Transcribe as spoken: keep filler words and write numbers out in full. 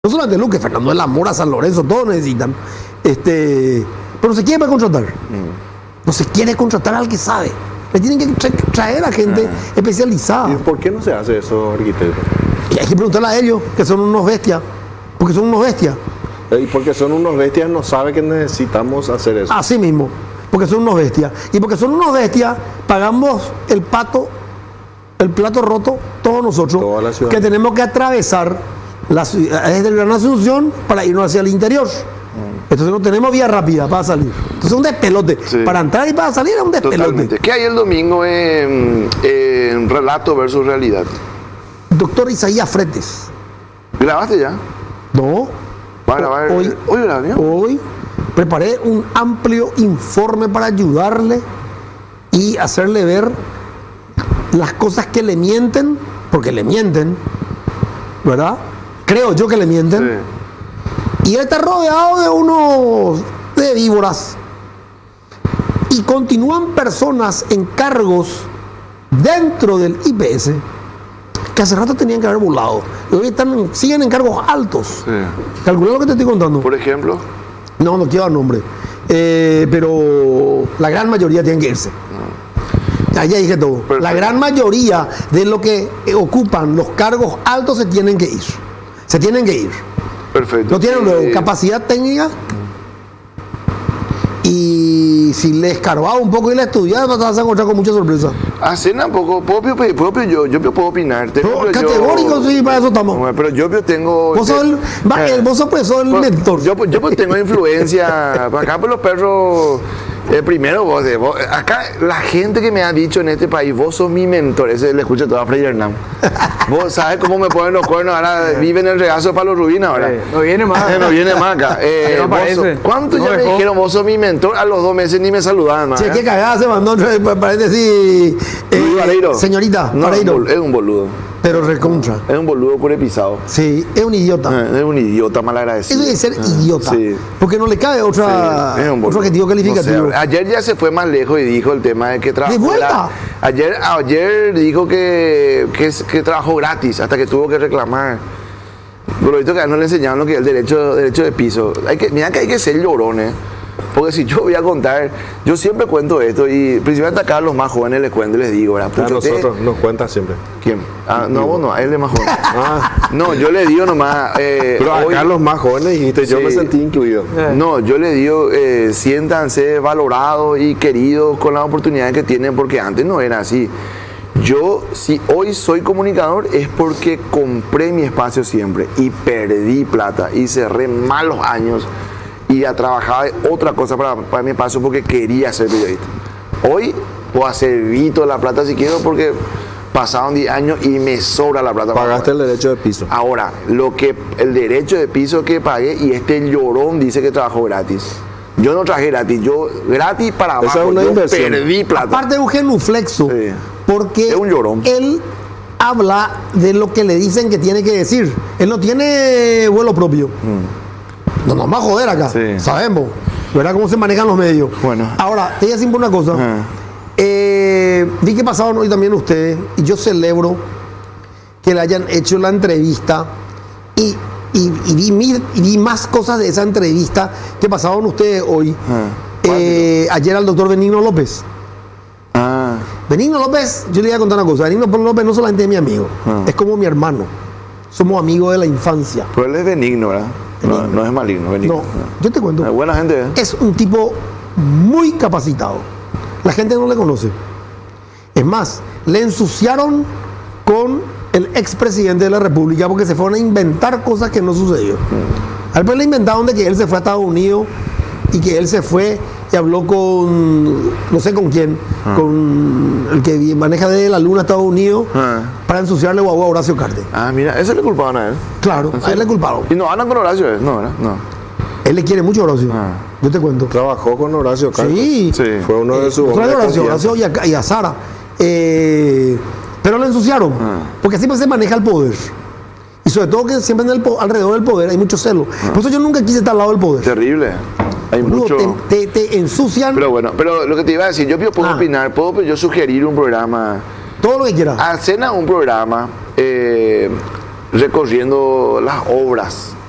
No solamente Luque, Fernando de la Mora, San Lorenzo, todos necesitan. Este, pero no se quiere para contratar. Mm. No se quiere contratar al que sabe. Le tienen que tra traer a gente ah. especializada. ¿Y por qué no se hace eso, arquitecto? Y hay que preguntarle a ellos, que son unos bestias. Porque son unos bestias. Y porque son unos bestias, no sabe que necesitamos hacer eso. Así mismo. Porque son unos bestias. Y porque son unos bestias, pagamos el pato, el plato roto, todos nosotros. Toda la ciudad. Que tenemos que atravesar la ciudad, desde el Gran Asunción para irnos hacia el interior. Mm. Entonces no tenemos vía rápida para salir. Entonces es un despelote. Sí. Para entrar y para salir es un despelote. Totalmente. ¿Qué hay el domingo en, en Relato versus Realidad? Doctor Isaías Fretes. ¿Grabaste ya? No. ¿Va a grabar? Hoy, hoy grabé. Hoy preparé un amplio informe para ayudarle y hacerle ver las cosas que le mienten, porque le mienten, ¿verdad? Creo yo que le mienten. Sí. Y él está rodeado de unos de víboras. Y continúan personas en cargos dentro del I P S que hace rato tenían que haber volado. Y hoy están, siguen en cargos altos. Sí. Calcula lo que te estoy contando. Por ejemplo. No, no quiero dar nombre. Eh, pero la gran mayoría tienen que irse. No. Allá dije todo. Perfecto. La gran mayoría de los que ocupan los cargos altos se tienen que ir. Se tienen que ir. Perfecto. No tienen eh, capacidad técnica. Y si le escarbaba un poco y le estudiaba, te vas a encontrar con mucha sorpresa. Así tampoco, propio, propio yo, yo puedo opinar. Tengo, pero categórico, yo, sí, para eso estamos. Pero yo tengo. Vos sos el, eh, el, vos sos pues, sos el pues, mentor. Yo, yo pues tengo influencia. Acá por los perros. Eh, primero vos, eh, vos, acá la gente que me ha dicho en este país, vos sos mi mentor, ese le escucho todo a Freddy Hernán. Vos sabes cómo me ponen los cuernos, ahora viven el regazo de Palo Rubín ahora. Eh, no viene más. Eh, no viene más acá. Eh, no vos sos, ¿Cuántos no ya me dijeron, vos sos mi mentor? A los dos meses ni me saludaban más. Sí, ¿eh? qué cagada se mandó, paréntesis. Eh, señorita, no, Pareiro. Es un boludo. Pero recontra. Es un boludo por pisado. Sí, es un idiota. Eh, es un idiota mal agradecido. Eso de ser eh, idiota. Sí. Porque no le cabe otra, sí, otro adjetivo calificativo. No sé, ayer ya se fue más lejos y dijo el tema de que trabajó. ¿De vuelta? Ayer, ayer dijo que, que, que trabajó gratis hasta que tuvo que reclamar. Por lo visto que a él no le enseñaron lo que es el derecho, derecho de piso. Hay que, mira que hay que ser llorones. Porque si yo voy a contar, yo siempre cuento esto y principalmente acá a los más jóvenes les cuento y les digo, ¿verdad? A nosotros nos cuenta siempre. ¿Quién? Ah, no, vos no, a él es más joven. Ah. No, yo le digo nomás. Eh, Pero acá hoy, los más jóvenes dijiste, yo sí, me sentí incluido. No, yo le digo, eh, siéntanse valorados y queridos con las oportunidades que tienen, porque antes no era así. Yo, si hoy soy comunicador, es porque compré mi espacio siempre y perdí plata y cerré malos años. Y a trabajar otra cosa para, para mi espacio porque quería ser periodista. Hoy puedo hacer vito la plata si quiero porque pasaron diez años y me sobra la plata. Pagaste el derecho de piso. Ahora, lo que el derecho de piso que pagué y este llorón dice que trabajó gratis. Yo no trabajé gratis, yo gratis para abajo. Esa es una yo inversión. Perdí plata. Aparte es un genuflexo. Sí. Porque es un llorón. Él habla de lo que le dicen que tiene que decir. Él no tiene vuelo propio. Mm. No nos va a joder acá, sí. Sabemos, ¿verdad? Cómo se manejan los medios. Bueno. Ahora, te voy a decir una cosa. Uh-huh. eh, vi que pasaron hoy también ustedes, y yo celebro que le hayan hecho la entrevista, y, y, y, vi, y vi más cosas de esa entrevista que pasaron ustedes hoy. Uh-huh. eh, ayer al doctor Benigno López. Uh-huh. Benigno López, yo le voy a contar una cosa. Benigno López no solamente es mi amigo, uh-huh, es como mi hermano. Somos amigos de la infancia. Pero él es benigno, ¿verdad? No, no es maligno, benigno. No, yo te cuento. Es buena gente, ¿eh? Es un tipo muy capacitado. La gente no le conoce. Es más, le ensuciaron con el expresidente de la República porque se fueron a inventar cosas que no sucedió. Mm. Al pues le inventaron de que él se fue a Estados Unidos y que él se fue y habló con, no sé con quién, ah. con el que maneja de la luna a Estados Unidos, ah. para ensuciarle guagua a Horacio Cartes. Ah, mira, eso le culpaban a él. Claro, a él le culparon. ¿Y no hablan con Horacio? No, ¿verdad? No. Él le quiere mucho a Horacio. Ah. Yo te cuento. Trabajó con Horacio Cartes. Sí. sí. Fue uno de sus hombres. Horacio, Horacio y a, y a Sara. Eh, pero lo ensuciaron. Ah. Porque siempre se maneja el poder. Y sobre todo que siempre en el, alrededor del poder hay mucho celo. Ah. Por eso yo nunca quise estar al lado del poder. Terrible. Hay Boludo, mucho... te, te, te ensucian. Pero bueno, pero lo que te iba a decir, yo puedo ah. opinar, puedo yo sugerir un programa. Todo lo que quieras. Hacer un programa eh, recorriendo las obras